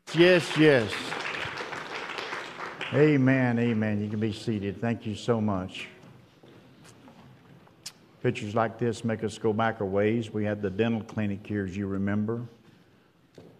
Yes, yes. Amen, amen. You can be seated. Thank you so much. Pictures like this make us go back a ways. We had the dental clinic here, as you remember.